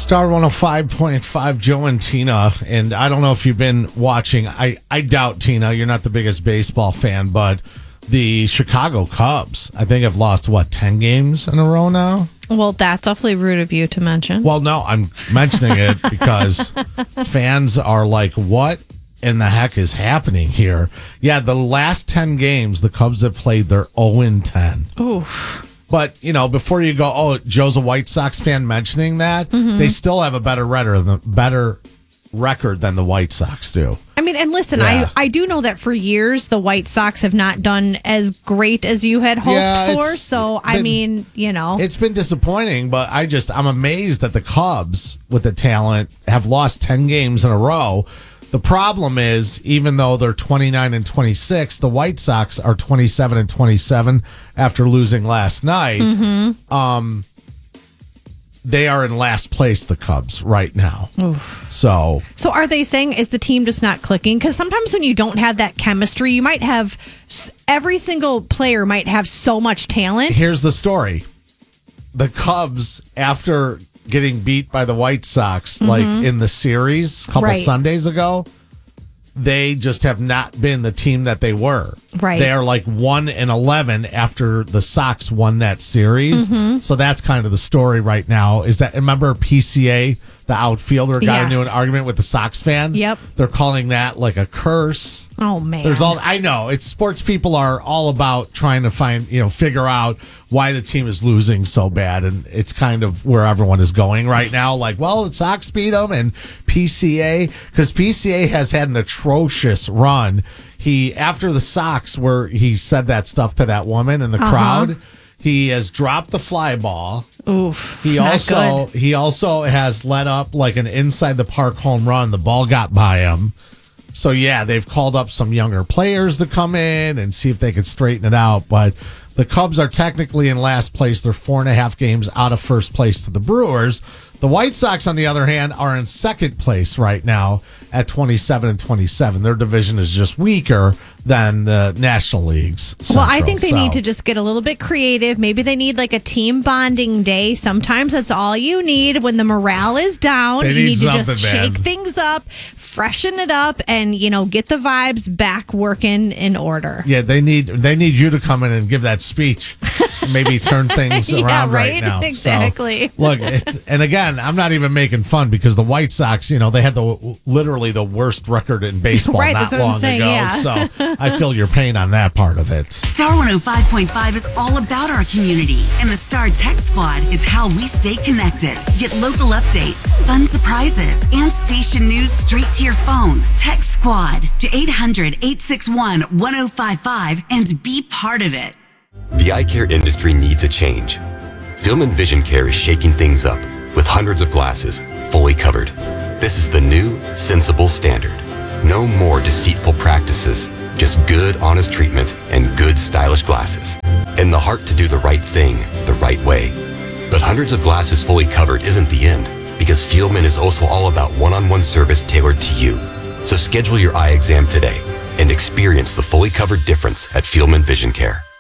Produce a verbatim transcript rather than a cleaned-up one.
Star one oh five point five, Joe and Tina. And I don't know if you've been watching. I, I doubt, Tina, you're not the biggest baseball fan, but the Chicago Cubs, I think, have lost, what, ten games in a row now? Well, that's awfully rude of you to mention. Well, no, I'm mentioning it because fans are like, what in the heck is happening here? Yeah, the last ten games the Cubs have played, they're oh and ten. Oof. But, you know, before you go, oh, Joe's a White Sox fan mentioning that, Mm-hmm. they still have a better record, better record than the White Sox do. I mean, and listen, Yeah. I, I do know that for years the White Sox have not done as great as you had hoped Yeah, for. it's So, I been- mean, you know. It's been disappointing, but I just, I'm amazed that the Cubs, with the talent, have lost ten games in a row. The problem is, even though they're twenty-nine and twenty-six, the White Sox are twenty-seven and twenty-seven after losing last night. Mm-hmm. Um, they are in last place, the Cubs, right now. Oof. So, So are they saying, is the team just not clicking? Because sometimes when you don't have that chemistry, you might have, s- every single player might have so much talent. here's the story. The Cubs, after getting beat by the White Sox, like in the series a couple Right. Sundays ago, they just have not been the team that they were. Right. They are like one and eleven after the Sox won that series. So that's kind of the story right now. Is that, remember P C A, the outfielder, got Yes. into an argument with the Sox fan? Yep. They're calling that like a curse. Oh, man. There's all, I know, it's sports people are all about trying to find, you know, figure out why the team is losing so bad. And it's kind of where everyone is going right now. Like, well, the Sox beat them and P C A, because P C A has had an atrocious run. He, after the Sox, where he said that stuff to that woman in the Uh-huh. crowd, he has dropped the fly ball. Oof. He not also good. he also has let up like an inside the park home run. The ball got by him. So yeah, they've called up some younger players to come in and see if they could straighten it out. But the Cubs are technically in last place. They're four and a half games out of first place to the Brewers. The White Sox, on the other hand, are in second place right now at twenty-seven and twenty-seven. Their division is just weaker than the National League's. Well, I Central, think they so. need to just get a little bit creative. Maybe they need like a team bonding day. Sometimes that's all you need when the morale is down. They you need need to just something, man. shake things up, freshen it up, and you know, get the vibes back working in order. Yeah, they need they need you to come in and give that speech. Maybe turn things Yeah, around right, right? now. So, Exactly. look, it, and again, I'm not even making fun because the White Sox, you know, they had the literally the worst record in baseball Right, not that's what I'm long saying, ago. yeah. So I feel your pain on that part of it. Star one oh five point five is all about our community, and the Star Tech Squad is how we stay connected. Get local updates, fun surprises, and station news straight to your phone. Tech Squad to eight hundred, eight six one, one oh five five and be part of it. The eye care industry needs a change. Film and Vision Care is shaking things up with hundreds of glasses fully covered. This is the new, sensible standard. No more deceitful practices, just good, honest treatment and good, stylish glasses. And the heart to do the right thing the right way. But hundreds of glasses fully covered isn't the end, because Fieldman is also all about one-on-one service tailored to you. So schedule your eye exam today and experience the fully covered difference at Fieldman Vision Care.